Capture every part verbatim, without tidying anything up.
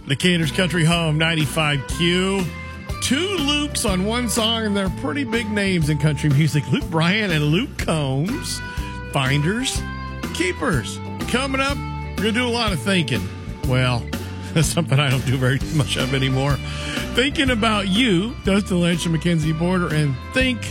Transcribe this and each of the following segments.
Decatur's Country Home, ninety-five Q. Two Lukes on one song, and they're pretty big names in country music. Luke Bryan and Luke Combs. Finders, keepers. Coming up, we're going to do a lot of thinking. Well, that's something I don't do very much of anymore. Thinking About You, Dustin Lynch and Mackenzie Porter, and Think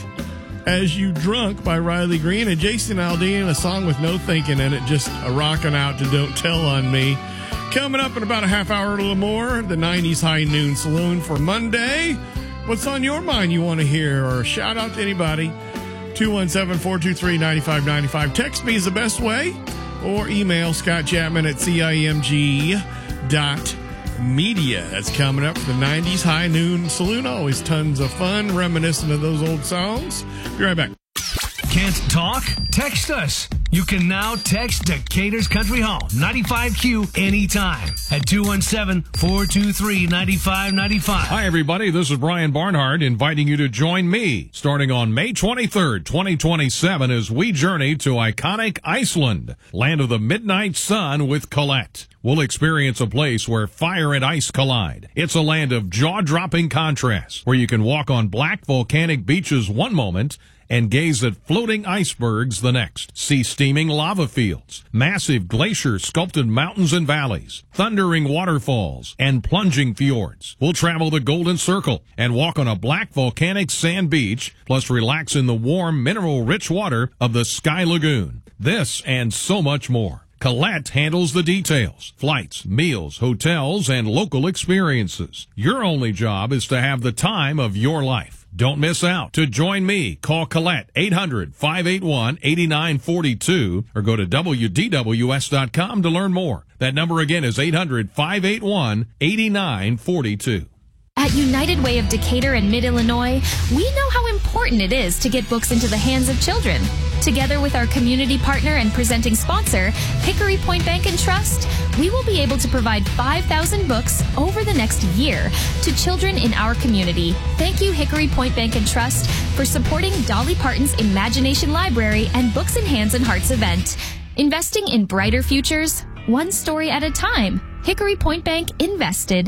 As You Drunk by Riley Green, and Jason Aldean, a song with no thinking in it, just a rocking out to Don't Tell on Me. Coming up in about a half hour or a little more, the nineties High Noon Saloon for Monday. What's on your mind you want to hear, or a shout out to anybody? two one seven, four two three, nine five nine five. Text me is the best way, or email Scott Chapman at C I M G dot media. That's coming up for the nineties High Noon Saloon. Always tons of fun, reminiscent of those old songs. Be right back. Can't talk? Text us. You can now text Decatur's Country Home, ninety-five Q, anytime at two one seven, four two three, nine five nine five. Hi, everybody. This is Brian Barnhart inviting you to join me starting on May twenty-third, twenty twenty-seven as we journey to iconic Iceland, land of the midnight sun with Colette. We'll experience a place where fire and ice collide. It's a land of jaw-dropping contrasts where you can walk on black volcanic beaches one moment and gaze at floating icebergs the next. See steaming lava fields, massive glacier-sculpted mountains and valleys, thundering waterfalls, and plunging fjords. We'll travel the Golden Circle and walk on a black volcanic sand beach, plus relax in the warm, mineral-rich water of the Sky Lagoon. This and so much more. Colette handles the details, flights, meals, hotels, and local experiences. Your only job is to have the time of your life. Don't miss out. To join me, call Colette eight hundred, five eight one, eight nine four two or go to W D W S dot com to learn more. That number again is eight hundred, five eight one, eight nine four two. At United Way of Decatur and Mid-Illinois, we know how important it is to get books into the hands of children. Together with our community partner and presenting sponsor, Hickory Point Bank and Trust, we will be able to provide five thousand books over the next year to children in our community. Thank you, Hickory Point Bank and Trust, for supporting Dolly Parton's Imagination Library and Books in Hands and Hearts event. Investing in brighter futures, one story at a time. Hickory Point Bank invested.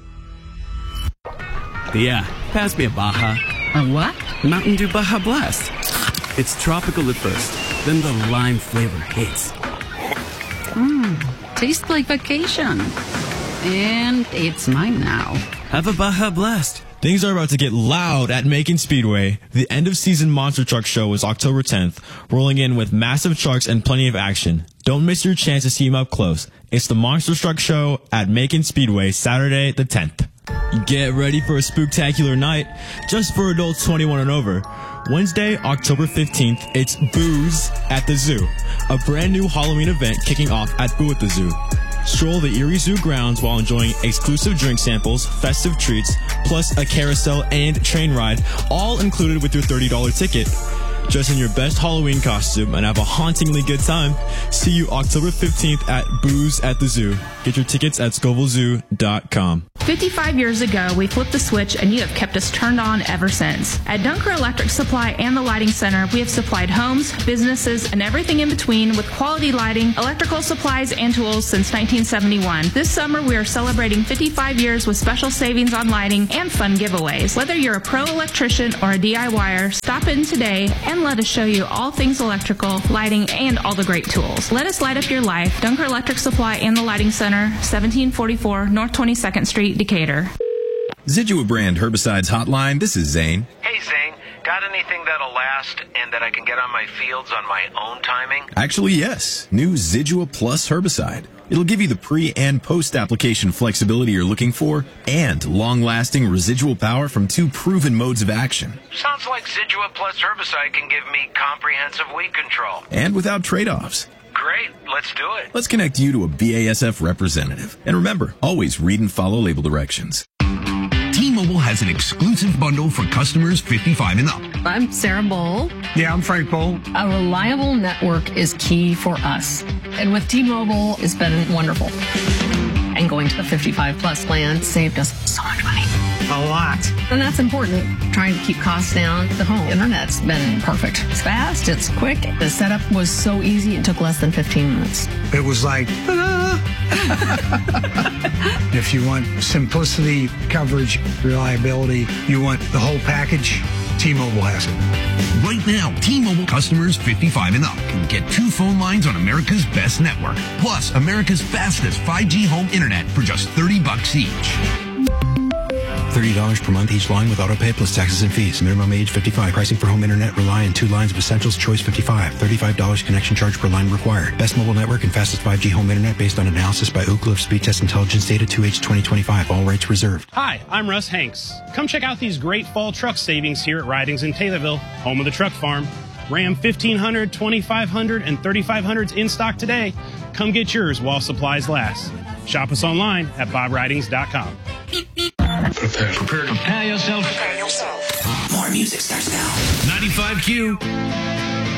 Yeah, pass me a Baja. A what? Mountain Dew Baja Blast. It's tropical at first, then the lime flavor hits. Mmm, tastes like vacation. And it's mine now. Have a Baja Blast. Things are about to get loud at Macon Speedway. The end of season monster truck show is October tenth, rolling in with massive trucks and plenty of action. Don't miss your chance to see them up close. It's the Monster Truck Show at Macon Speedway, Saturday the tenth. Get ready for a spooktacular night, just for adults twenty-one and over. Wednesday, October fifteenth, it's Booze at the Zoo, a brand new Halloween event kicking off at Boo at the Zoo. Stroll the Erie Zoo grounds while enjoying exclusive drink samples, festive treats, plus a carousel and train ride, all included with your thirty dollars ticket. Dress in your best Halloween costume and have a hauntingly good time. See you October fifteenth at Booze at the Zoo. Get your tickets at Scoville Zoo dot com. fifty-five years ago, we flipped the switch and you have kept us turned on ever since. At Dunker Electric Supply and the Lighting Center, we have supplied homes, businesses, and everything in between with quality lighting, electrical supplies, and tools since nineteen seventy-one. This summer, we are celebrating fifty-five years with special savings on lighting and fun giveaways. Whether you're a pro electrician or a D I Y er, stop in today and let us show you all things electrical, lighting, and all the great tools. Let us light up your life. Dunker Electric Supply and the Lighting Center, seventeen forty-four North twenty-second Street, Decatur. Zidua brand herbicides hotline. This is Zane. Hey, Zane. Got anything that'll last and that I can get on my fields on my own timing? Actually, yes. New Zidua Plus herbicide. It'll give you the pre- and post-application flexibility you're looking for and long-lasting residual power from two proven modes of action. Sounds like Zidua Plus herbicide can give me comprehensive weed control. And without trade-offs. Great. Let's do it. Let's connect you to a B A S F representative. And remember, always read and follow label directions. T-Mobile has an exclusive bundle for customers fifty-five and up. I'm Sarah Bowl. Yeah, I'm Frank Bowl. A reliable network is key for us. And with T-Mobile, it's been wonderful. And going to the fifty-five plus plan saved us so much money. A lot. And that's important. Trying to keep costs down. The home internet's been perfect. It's fast. It's quick. The setup was so easy. It took less than fifteen minutes. It was like, ta-da! If you want simplicity, coverage, reliability, you want the whole package, T-Mobile has it. Right now, T-Mobile customers fifty-five and up can get two phone lines on America's best network, plus America's fastest five G home internet for just thirty bucks each. thirty dollars per month each line with autopay plus taxes and fees. Minimum age fifty-five. Pricing for home internet rely on two lines of Essentials Choice fifty-five. thirty-five dollars connection charge per line required. Best mobile network and fastest five G home internet based on analysis by Ookla of Speed Test Intelligence data two H twenty twenty-five. All rights reserved. Hi, I'm Russ Hanks. Come check out these great fall truck savings here at Ridings in Taylorville, home of the truck farm. Ram fifteen hundred, twenty-five hundred, and thirty-five hundreds in stock today. Come get yours while supplies last. Shop us online at bob ridings dot com. Prepare, prepare, prepare yourself. Prepare yourself. More music starts now. ninety-five Q.